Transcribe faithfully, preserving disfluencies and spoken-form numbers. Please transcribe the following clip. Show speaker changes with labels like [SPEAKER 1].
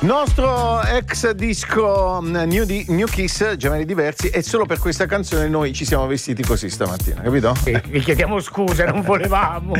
[SPEAKER 1] Nostro ex disco New, di, New Kiss, Gemelli Diversi, e solo per questa canzone noi ci siamo vestiti così stamattina, capito?
[SPEAKER 2] Vi chiediamo scusa, non volevamo.